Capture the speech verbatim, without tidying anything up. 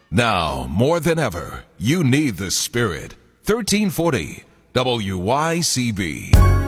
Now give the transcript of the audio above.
Now, more than ever, you need the Spirit. thirteen forty W Y C B.